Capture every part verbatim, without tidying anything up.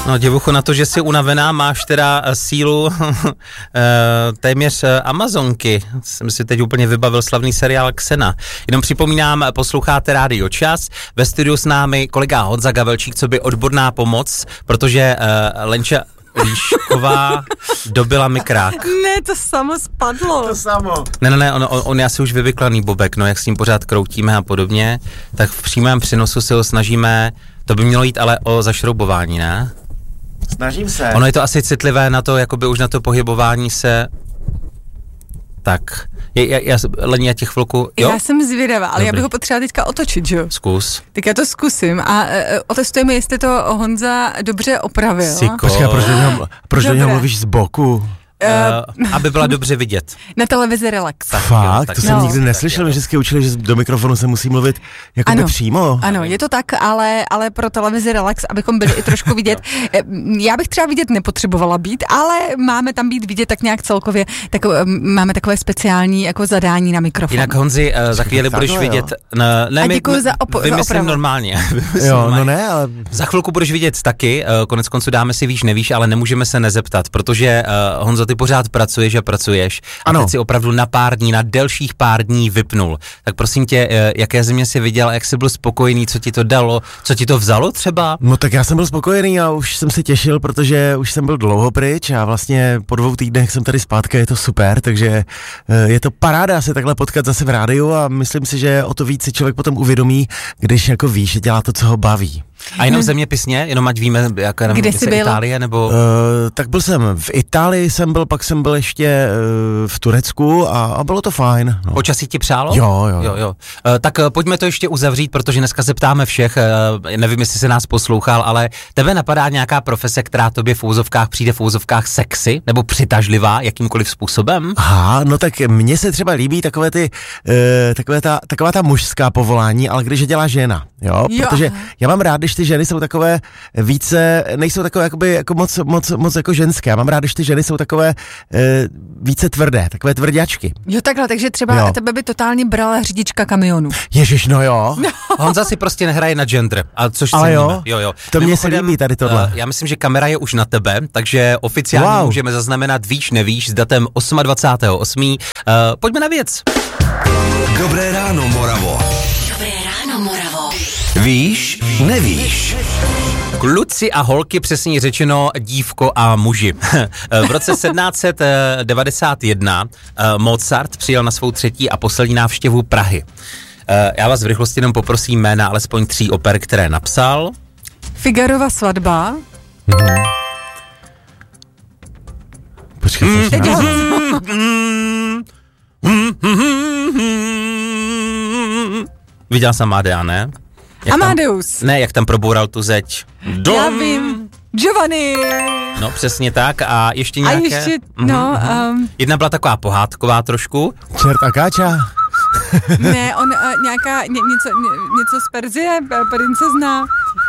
No divucho, na to, že jsi unavená, máš teda sílu téměř Amazonky. Jsem si teď úplně vybavil slavný seriál Xena. Jenom připomínám, posloucháte Rádio Čas, ve studiu s námi kolega Honza Gavelčík, co by odborná pomoc, protože uh, Lenča Líšková dobila mi krák. Ne, to samo spadlo. To samo. Ne, ne, ne, on, on, on je asi už vyvyklaný bobek, no jak s ním pořád kroutíme a podobně, tak v přímém přenosu si ho snažíme, to by mělo jít ale o zašroubování, ne? Snažím se. Ono je to asi citlivé na to, jakoby už na to pohybování se, tak, já, já, já, Leni, já těch chvilku, jo? Já jsem zvědavá, ale Dobrý. Já bych ho potřeba teďka otočit, jo? Zkus. Tak já to zkusím a uh, otestujeme, jestli to Honza dobře opravil. Siko. Počkej, proč do něho, proč do něho mluvíš z boku? Uh, aby byla dobře vidět. Na televizi Relax. Tak, Fakt? Jo, tak to jsem no. nikdy neslyšel, my vždycky učili, že do mikrofonu se musí mluvit jakoby ano, přímo. Ano, je to tak, ale, ale pro televizi Relax, abychom byli i trošku vidět. Já bych třeba vidět nepotřebovala být, ale máme tam být vidět tak nějak celkově, tak máme takové speciální jako zadání na mikrofon. Jinak Honzi, uh, za chvíli budeš vidět. Ne, ne, a my, děkuji za, opo- za opravu. normálně. Jo, normálně. No ne, ale... Za chvilku budeš vidět taky, uh, konec konců dáme si víš, nevíš, ale nemůžeme se nezeptat, protože uh, Honzo, ty pořád pracuješ, že pracuješ a ano. teď si opravdu na pár dní, na delších pár dní vypnul. Tak prosím tě, jaké země jsi viděl, jak jsi byl spokojený, co ti to dalo, co ti to vzalo třeba? No tak já jsem byl spokojený a už jsem se těšil, protože už jsem byl dlouho pryč a vlastně po dvou týdnech jsem tady zpátky, je to super, takže je to paráda se takhle potkat zase v rádiu a myslím si, že o to víc si člověk potom uvědomí, když jako ví, že dělá to, co ho baví. A jenom zeměpisně, jenom ať víme, jaká Kde jsi byl? Itálie, nebo... Uh, tak byl jsem v Itálii, jsem byl, pak jsem byl ještě uh, v Turecku a, a bylo to fajn. No. Počasí ti přálo? Jo, jo. jo, jo. Uh, tak uh, pojďme to ještě uzavřít, protože dneska se ptáme všech, uh, nevím, jestli se nás poslouchal, ale tebe napadá nějaká profese, která tobě v úzovkách přijde v úzovkách sexy, nebo přitažlivá jakýmkoliv způsobem? Aha, no tak mně se třeba líbí takové ty, uh, takové ta, taková ta mužská povolání, ale když je dělá žena, jo, jo. Protože já mám rád, když ty ženy jsou takové více, nejsou takové jakoby, jako moc, moc, moc jako ženské, já mám rád, když ty ženy jsou takové uh, více tvrdé, takové tvrďačky. Jo takhle, takže třeba jo. Tebe by totálně brala řidička kamionu. Ježiš, no jo. No. Honza si prostě nehraje na gender, a což ale ceníme. jo, jo, jo. To mně se líbí tady tohle. Uh, já myslím, že kamera je už na tebe, takže oficiálně wow. můžeme zaznamenat víš, nevíš s datem dvacátého osmého Uh, pojďme na věc. Dobré ráno, Moravo. Dobré ráno, Moravo. Víš, nevíš. Kluci a holky, přesně řečeno dívko a muži. V roce sedmnáct set devadesát jedna Mozart přijel na svou třetí a poslední návštěvu Prahy. Já vás v rychlosti jenom poprosím jména alespoň tří oper, které napsal. Figarova svatba. Mhm. Počkej, mm, teď Viděl jsem Amadea, ne? Jak Amadeus. Tam, ne, jak tam proboural tu zeď. Dom. Já vím. Giovanni. No, přesně tak. A ještě nějaké... A ještě, no... Um... Jedna byla taková pohádková trošku. Čert a káča. Ne, on uh, nějaká, ně, něco, ně, něco z Perzie, princezna.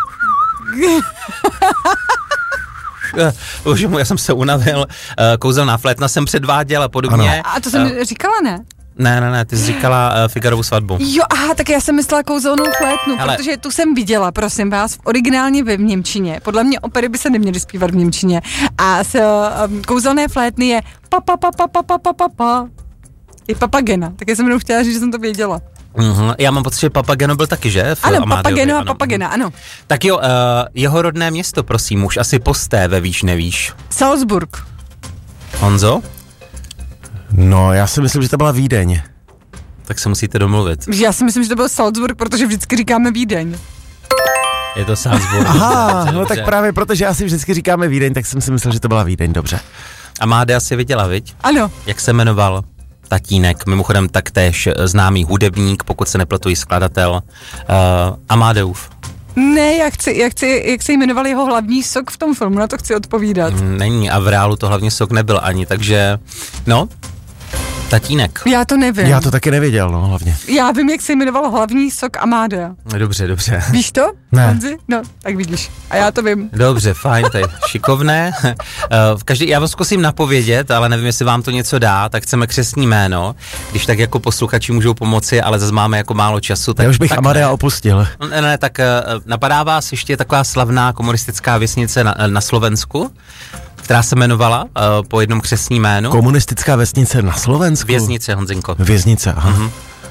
Bože můj, já jsem se unavil, kouzelná flétna jsem předváděl a podobně. Ano. A to jsem uh, říkala, ne? Ne, ne, ne, ty jsi říkala uh, Figarovu svatbu. Jo, aha, tak já jsem myslela kouzelnou flétnu, hele. Protože tu jsem viděla, prosím vás, v originálně ve v němčině. Podle mě opery by se neměly zpívat v němčině. A z um, kouzelné flétny je pa pa pa pa pa pa pa pa pa. Je Papagena, tak já jsem jenom chtěla říct, že jsem to věděla. Uh-huh. Já mám pocit, že Papageno byl taky, že? V ano, Amadiovi, Papageno a ano. Papagena, ano. Tak jo, uh, jeho rodné město, prosím, už asi posté ve víš, nevíš. Salzburg. Honzo? No, já si myslím, že to byla Vídeň. Tak se musíte domluvit. Já si myslím, že to byl Salzburg, protože vždycky říkáme Vídeň. Je to Salzburg. Aha, dobře, no dobře. tak právě protože já si vždycky říkáme Vídeň, tak jsem si myslel, že to byla Vídeň, dobře. Amadea si viděla, viď? Ano. Jak se jmenoval? Tatínek, mimochodem taktéž známý hudebník, pokud se nepletu, i skladatel, uh, Amadeus. Ne, já chci, já chci, jak se jmenoval jeho hlavní sok v tom filmu, na to chci odpovídat. Není, a v reálu to hlavně sok nebyl ani, takže, no, tatínek. Já to nevím. Já to taky nevěděl, no hlavně. Já vím, jak se jmenoval hlavní sok Amadea. Dobře, dobře. Víš to? Ne. Honzi? No, tak vidíš. A já to vím. Dobře, fajn, to je šikovné. V každý, já vás zkusím napovědět, ale nevím, jestli vám to něco dá, tak chceme křestní jméno, když tak jako posluchači můžou pomoci, ale zase máme jako málo času. Tak, Já už bych tak Amadea ne. opustil. Ne, ne, tak uh, napadá vás ještě taková slavná komunistická vesnice na, na Slovensku, která se jmenovala uh, po jednom křestním jménu. Komunistická vesnice na Slovensku? Věznice, Honzinko. Věznice, aha. Mhm.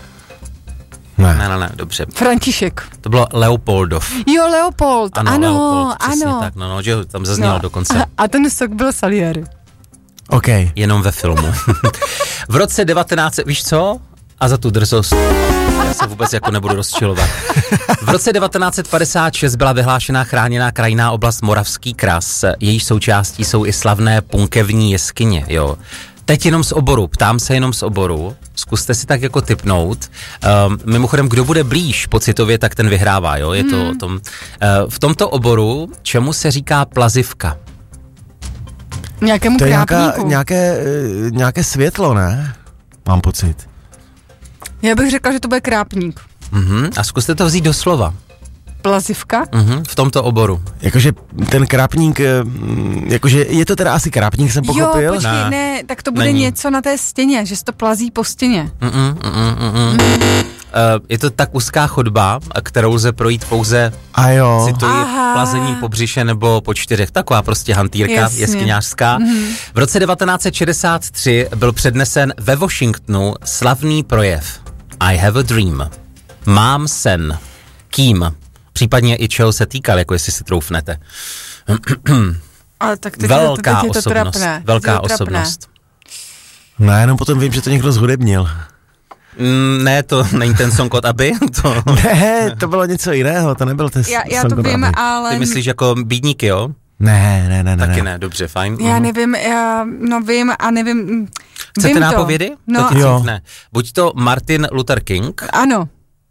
Ne. Ne, ne, ne, dobře. František. To bylo Leopoldov. Jo, Leopold. Ano, ano. Leopold, přesně ano. tak, no, no, že tam zaznělo No. dokonce. A, a ten sok byl Salieri. OK. Jenom ve filmu. V roce devatenáct set, víš co? A za tu drzost. Já se vůbec jako nebudu rozčilovat. V roce devatenáct set padesát šest byla vyhlášená chráněná krajinná oblast Moravský Kras. Jejíž součástí jsou i slavné punkevní jeskyně, jo. Teď jenom z oboru, ptám se jenom z oboru, zkuste si tak jako tipnout. Um, mimochodem, kdo bude blíž pocitově, tak ten vyhrává, jo, je to hmm. o tom. Uh, v tomto oboru, čemu se říká plazivka? Nějakému To je nějaká, krápníku. nějaké, eh, nějaké světlo, ne? Mám pocit. Já bych řekla, že to bude krápník. Uh-huh. A zkuste to vzít do slova. Plazivka? Uh-huh. V tomto oboru. Jakože ten krápník, eh, mm, jakože je to teda asi krápník, jsem pochopil? Jo, počkej, Ne. ne, tak to bude Není. něco na té stěně, že se to plazí po stěně. Mm-mm, mm-mm, mm-mm. Uh, je to tak úzká chodba, kterou lze projít pouze, A jo. cituji, Aha. plazením po břiše nebo po čtyřech. Taková prostě hantýrka Jasně. jeskyňářská. Mm-hmm. V roce devatenáct set šedesát tři byl přednesen ve Washingtonu slavný projev I have a dream. Mám sen. Kým? Případně i čeho se týkal, jako jestli si troufnete. Ale tak teď, Velká je to, teď je to osobnost. trapné. Velká Teď je to trapné. osobnost. Ne, jenom potom vím, že to někdo zhudebnil. Mm, ne, to není ten song od Aby. To, Ne, to bylo něco jiného, to nebyl ten Já, já song to od vím, Aby. ale... ty myslíš jako bídníky, jo? Ne, ne, ne, ne. Taky ne. ne, dobře, fajn. Já Mhm. nevím, já, no vím a nevím. Chcete vím nápovědy? To. No, Taky Jo. ne. Buď to Martin Luther King, ano,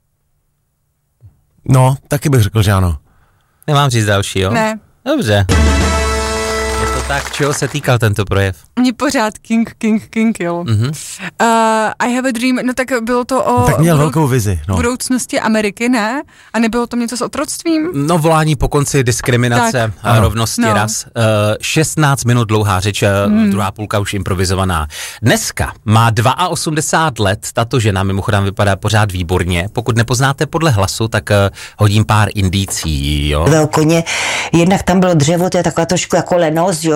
No, taky bych řekl, že ano. nemám říct další, jo? ne. Dobře. Je to tak, čeho se týkal tento projev? Mě pořád King, King, King, jo. Mhm. Uh, I have a dream, no tak bylo to o Tak měl budou- velkou vizi, no. budoucnosti Ameriky, ne? A nebylo to něco s otroctvím? No, volání po konci diskriminace Tak. a Ano. rovnosti No. ras. Uh, šestnáct minut dlouhá řeč, hmm. druhá půlka už improvizovaná. Dneska má osmdesát dva let, tato žena mimochodem vypadá pořád výborně. Pokud nepoznáte podle hlasu, tak uh, hodím pár indicí, jo? koně, jednak tam bylo dřevo, to je taková trošku jako lenost, jo.